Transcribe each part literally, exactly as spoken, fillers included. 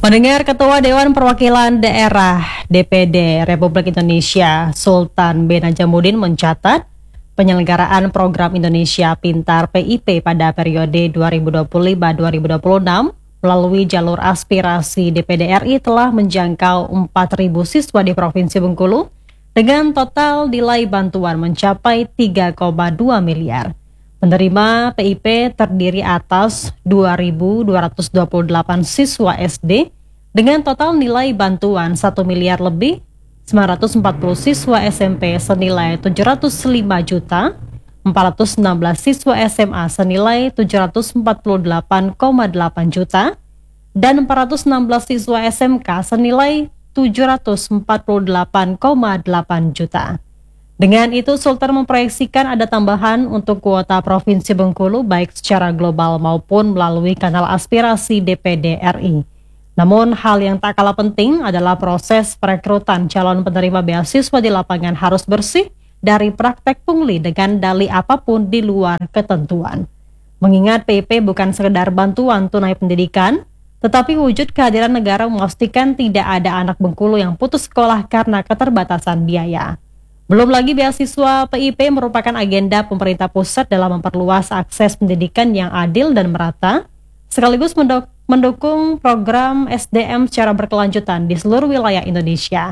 Pendengar, Ketua Dewan Perwakilan Daerah D P D Republik Indonesia Sultan B. Najamuddin mencatat penyelenggaraan program Indonesia Pintar P I P pada periode dua ribu dua puluh lima sampai dua ribu dua puluh enam melalui jalur aspirasi D P D R I telah menjangkau empat ribu siswa di Provinsi Bengkulu dengan total nilai bantuan mencapai tiga koma dua miliar. Penerima P I P terdiri atas dua ribu dua ratus dua puluh delapan siswa S D dengan total nilai bantuan satu miliar lebih, sembilan ratus empat puluh siswa S M P senilai tujuh ratus lima juta, empat ratus enam belas siswa S M A senilai tujuh ratus empat puluh delapan koma delapan juta, dan empat ratus enam belas siswa S M K senilai tujuh ratus empat puluh delapan koma delapan juta. Dengan itu, Sultan memproyeksikan ada tambahan untuk kuota Provinsi Bengkulu baik secara global maupun melalui kanal aspirasi D P D R I. Namun, hal yang tak kalah penting adalah proses perekrutan calon penerima beasiswa di lapangan harus bersih dari praktek pungli dengan dalih apapun di luar ketentuan. Mengingat P I P bukan sekedar bantuan tunai pendidikan, tetapi wujud kehadiran negara memastikan tidak ada anak Bengkulu yang putus sekolah karena keterbatasan biaya. Belum lagi beasiswa P I P merupakan agenda pemerintah pusat dalam memperluas akses pendidikan yang adil dan merata, sekaligus mendukung program S D M secara berkelanjutan di seluruh wilayah Indonesia.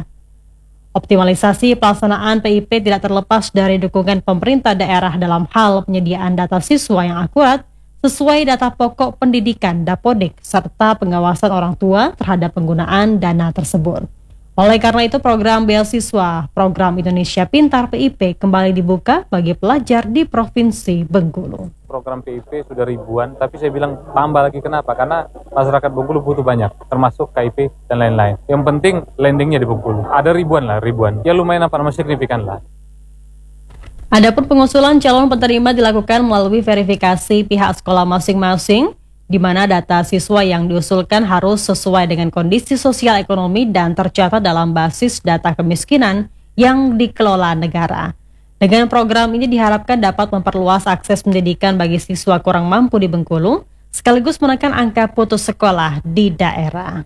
Optimalisasi pelaksanaan P I P tidak terlepas dari dukungan pemerintah daerah dalam hal penyediaan data siswa yang akurat sesuai data pokok pendidikan Dapodik serta pengawasan orang tua terhadap penggunaan dana tersebut. Oleh karena itu, program beasiswa Program Indonesia Pintar P I P kembali dibuka bagi pelajar di Provinsi Bengkulu. Program P I P sudah ribuan, tapi saya bilang tambah lagi. Kenapa? Karena masyarakat Bengkulu butuh banyak, termasuk K I P dan lain-lain. Yang penting landingnya di Bengkulu. Ada ribuan lah, ribuan. Ya lumayan apa namanya signifikan lah. Adapun pengusulan calon penerima dilakukan melalui verifikasi pihak sekolah masing-masing, di mana data siswa yang diusulkan harus sesuai dengan kondisi sosial ekonomi dan tercatat dalam basis data kemiskinan yang dikelola negara. Dengan program ini diharapkan dapat memperluas akses pendidikan bagi siswa kurang mampu di Bengkulu, sekaligus menekan angka putus sekolah di daerah.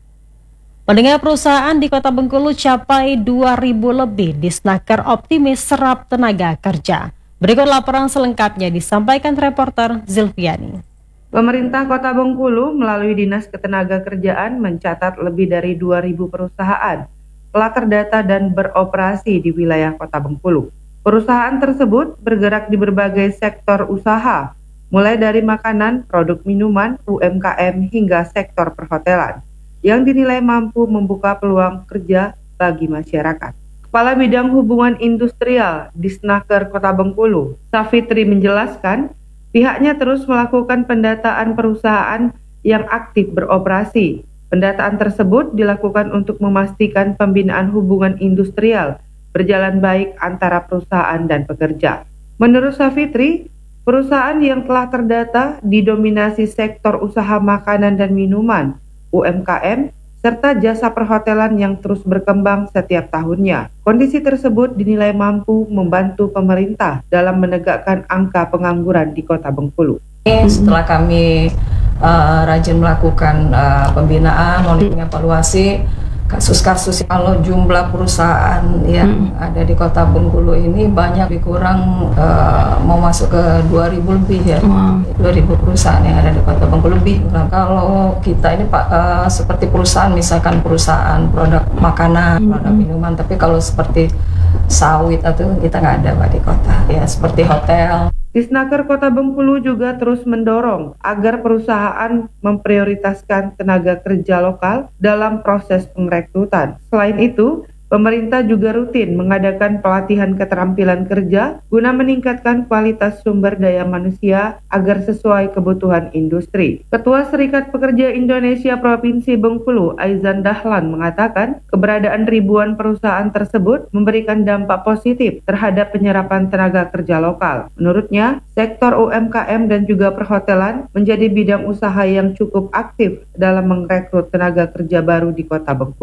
Pendengar, perusahaan di Kota Bengkulu capai dua ribu lebih, Disnaker optimis serap tenaga kerja. Berikut laporan selengkapnya disampaikan reporter Zilviani. Pemerintah Kota Bengkulu melalui Dinas Ketenagakerjaan mencatat lebih dari dua ribu perusahaan telah terdata dan beroperasi di wilayah Kota Bengkulu. Perusahaan tersebut bergerak di berbagai sektor usaha, mulai dari makanan, produk minuman, U M K M hingga sektor perhotelan, yang dinilai mampu membuka peluang kerja bagi masyarakat. Kepala Bidang Hubungan Industrial Disnaker Kota Bengkulu, Safitri menjelaskan, pihaknya terus melakukan pendataan perusahaan yang aktif beroperasi. Pendataan tersebut dilakukan untuk memastikan pembinaan hubungan industrial berjalan baik antara perusahaan dan pekerja. Menurut Safitri, perusahaan yang telah terdata didominasi sektor usaha makanan dan minuman, U M K M, serta jasa perhotelan yang terus berkembang setiap tahunnya. Kondisi tersebut dinilai mampu membantu pemerintah dalam menegakkan angka pengangguran di Kota Bengkulu. Setelah kami uh, rajin melakukan uh, pembinaan, monitoring, evaluasi kasus-kasus, kalau jumlah perusahaan yang hmm. ada di Kota Bengkulu ini banyak, lebih kurang uh, mau masuk ke dua ribu lebih ya, hmm. dua ribu perusahaan yang ada di Kota Bengkulu lebih. Nah, kalau kita ini Pak uh, seperti perusahaan, misalkan perusahaan produk makanan, hmm. produk minuman, tapi kalau seperti sawit atau kita nggak ada Pak di kota, ya seperti hotel. Disnaker Kota Bengkulu juga terus mendorong agar perusahaan memprioritaskan tenaga kerja lokal dalam proses pengrekrutan. Selain itu, pemerintah juga rutin mengadakan pelatihan keterampilan kerja guna meningkatkan kualitas sumber daya manusia agar sesuai kebutuhan industri. Ketua Serikat Pekerja Indonesia Provinsi Bengkulu, Aizan Dahlan, mengatakan keberadaan ribuan perusahaan tersebut memberikan dampak positif terhadap penyerapan tenaga kerja lokal. Menurutnya, sektor U M K M dan juga perhotelan menjadi bidang usaha yang cukup aktif dalam merekrut tenaga kerja baru di Kota Bengkulu.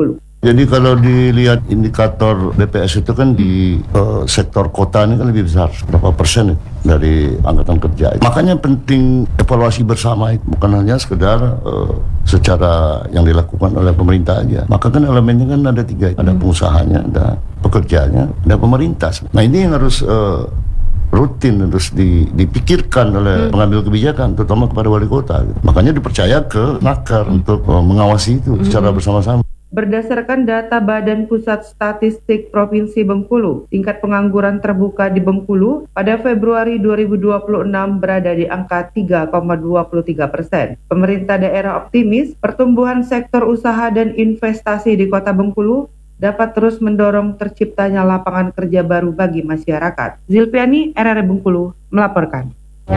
Jadi kalau dilihat indikator B P S itu kan di uh, sektor kota ini kan lebih besar, berapa persen dari angkatan kerja. Makanya penting evaluasi bersama, bukan hanya sekedar uh, secara yang dilakukan oleh pemerintah aja. Maka kan elemennya kan ada tiga, ada pengusahanya, ada pekerjanya, ada pemerintah. Nah ini yang harus uh, rutin harus dipikirkan oleh hmm. pengambil kebijakan, terutama kepada wali kota. Makanya dipercaya ke Nakar hmm. untuk uh, mengawasi itu hmm. secara bersama-sama. Berdasarkan data Badan Pusat Statistik Provinsi Bengkulu, tingkat pengangguran terbuka di Bengkulu pada Februari dua ribu dua puluh enam berada di angka tiga koma dua tiga persen. Pemerintah daerah optimis pertumbuhan sektor usaha dan investasi di Kota Bengkulu dapat terus mendorong terciptanya lapangan kerja baru bagi masyarakat. Zilpiani, R R I Bengkulu, melaporkan.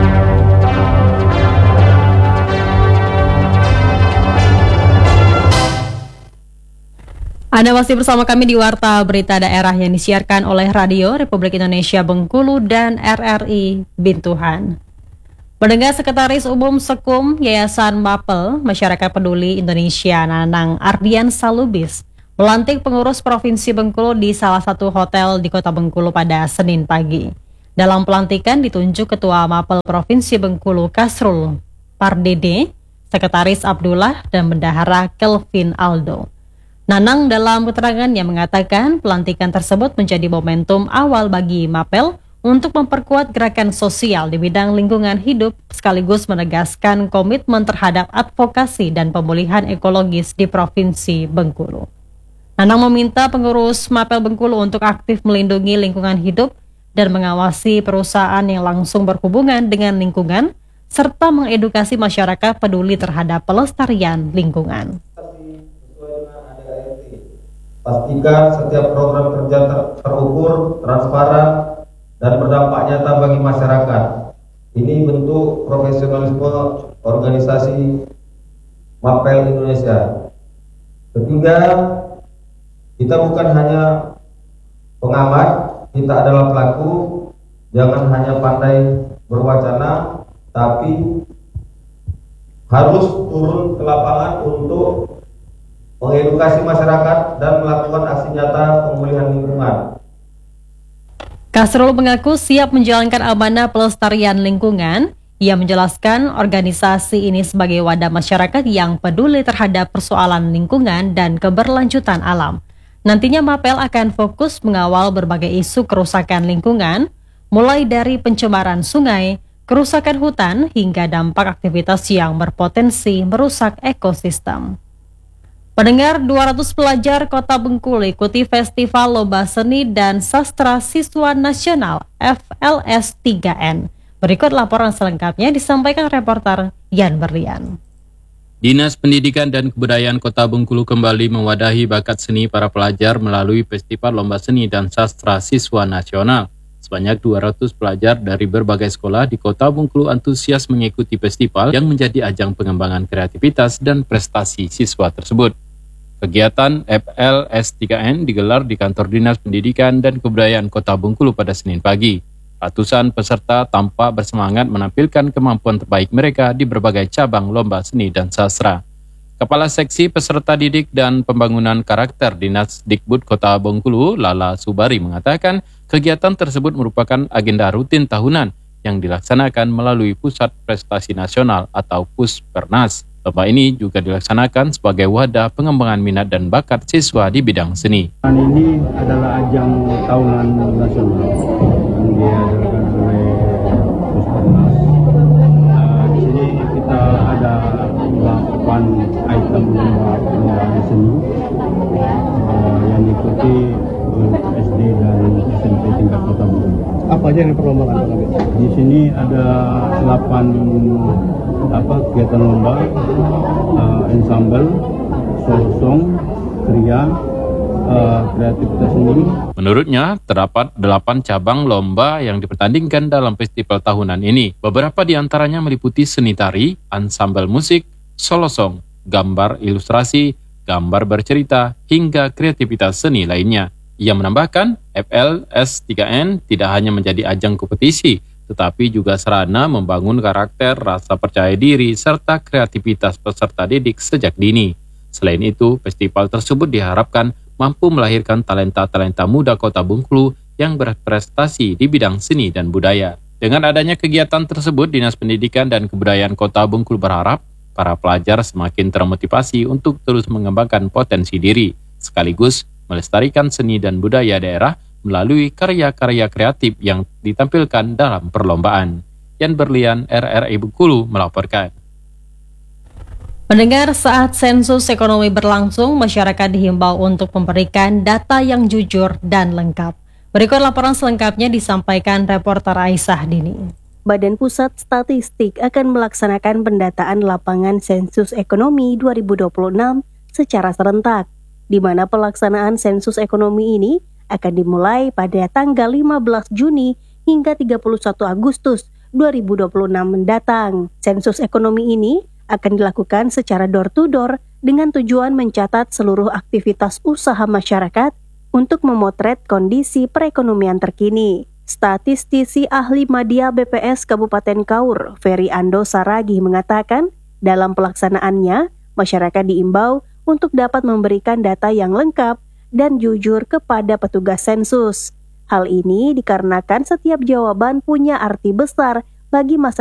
Anda masih bersama kami di Warta Berita Daerah yang disiarkan oleh Radio Republik Indonesia Bengkulu dan R R I Bintuhan. Pendengar Sekretaris Umum Sekum Yayasan Mapel Masyarakat Peduli Indonesia Nanang Ardian Salubis melantik pengurus Provinsi Bengkulu di salah satu hotel di Kota Bengkulu pada Senin pagi. Dalam pelantikan ditunjuk Ketua Mapel Provinsi Bengkulu Kasrul Pardede, Sekretaris Abdullah, dan Bendahara Kelvin Aldo. Nanang dalam keterangannya mengatakan pelantikan tersebut menjadi momentum awal bagi Mapel untuk memperkuat gerakan sosial di bidang lingkungan hidup sekaligus menegaskan komitmen terhadap advokasi dan pemulihan ekologis di Provinsi Bengkulu. Nanang meminta pengurus Mapel Bengkulu untuk aktif melindungi lingkungan hidup dan mengawasi perusahaan yang langsung berhubungan dengan lingkungan serta mengedukasi masyarakat peduli terhadap pelestarian lingkungan. Pastikan setiap program kerja ter terukur, transparan, dan berdampak nyata bagi masyarakat. Ini bentuk profesionalisme organisasi Mapel Indonesia. Ketiga, kita bukan hanya pengamat, kita adalah pelaku. Jangan hanya pandai berwacana, tapi harus turun ke lapangan untuk mengedukasi masyarakat dan melakukan aksi nyata pemulihan lingkungan. Kasrul mengaku siap menjalankan amanah pelestarian lingkungan. Ia menjelaskan organisasi ini sebagai wadah masyarakat yang peduli terhadap persoalan lingkungan dan keberlanjutan alam. Nantinya Mapel akan fokus mengawal berbagai isu kerusakan lingkungan, mulai dari pencemaran sungai, kerusakan hutan, hingga dampak aktivitas yang berpotensi merusak ekosistem. Pendengar, dua ratus pelajar Kota Bengkulu ikuti Festival Lomba Seni dan Sastra Siswa Nasional F L S tiga N. Berikut laporan selengkapnya disampaikan reporter Yan Berlian. Dinas Pendidikan dan Kebudayaan Kota Bengkulu kembali mewadahi bakat seni para pelajar melalui Festival Lomba Seni dan Sastra Siswa Nasional. Sebanyak dua ratus pelajar dari berbagai sekolah di Kota Bengkulu antusias mengikuti festival yang menjadi ajang pengembangan kreativitas dan prestasi siswa tersebut. Kegiatan F L S tiga N digelar di Kantor Dinas Pendidikan dan Kebudayaan Kota Bengkulu pada Senin pagi. Ratusan peserta tampak bersemangat menampilkan kemampuan terbaik mereka di berbagai cabang lomba seni dan sastra. Kepala Seksi Peserta Didik dan Pembangunan Karakter Dinas Dikbud Kota Bengkulu, Lala Subari, mengatakan kegiatan tersebut merupakan agenda rutin tahunan yang dilaksanakan melalui Pusat Prestasi Nasional atau Puspernas. Lomba ini juga dilaksanakan sebagai wadah pengembangan minat dan bakat siswa di bidang seni. Ini adalah ajang tahunan nasional yang diadakan oleh Puspernas. Uh, di sini kita ada delapan item lomba lomba seni uh, yang diikuti untuk S D dan S M P tingkat Kota Bengkulu. Apa aja yang diperlombakan? Di sini ada delapan apa kegiatan lomba, uh, ensemble, song, kriya, uh, kreativitas seni. Menurutnya, terdapat delapan cabang lomba yang dipertandingkan dalam festival tahunan ini. Beberapa di antaranya meliputi seni tari, ansambel musik, solo song, gambar ilustrasi, gambar bercerita, hingga kreativitas seni lainnya. Ia menambahkan, F L S tiga N tidak hanya menjadi ajang kompetisi, tetapi juga sarana membangun karakter, rasa percaya diri, serta kreativitas peserta didik sejak dini. Selain itu, festival tersebut diharapkan mampu melahirkan talenta-talenta muda Kota Bengkulu yang berprestasi di bidang seni dan budaya. Dengan adanya kegiatan tersebut, Dinas Pendidikan dan Kebudayaan Kota Bengkulu berharap para pelajar semakin termotivasi untuk terus mengembangkan potensi diri, sekaligus melestarikan seni dan budaya daerah melalui karya-karya kreatif yang ditampilkan dalam perlombaan. Yan Berlian, R R I Bengkulu melaporkan. Mendengar saat sensus ekonomi berlangsung, masyarakat dihimbau untuk memberikan data yang jujur dan lengkap. Berikut laporan selengkapnya disampaikan reporter Aisyah Dini. Badan Pusat Statistik akan melaksanakan pendataan lapangan sensus ekonomi dua ribu dua puluh enam secara serentak, di mana pelaksanaan sensus ekonomi ini akan dimulai pada tanggal lima belas Juni hingga tiga puluh satu Agustus dua ribu dua puluh enam mendatang. Sensus ekonomi ini akan dilakukan secara door-to-door dengan tujuan mencatat seluruh aktivitas usaha masyarakat untuk memotret kondisi perekonomian terkini. Statistisi ahli Madya B P S Kabupaten Kaur, Ferry Ando Saragi mengatakan, dalam pelaksanaannya, masyarakat diimbau untuk dapat memberikan data yang lengkap dan jujur kepada petugas sensus. Hal ini dikarenakan setiap jawaban punya arti besar bagi masyarakat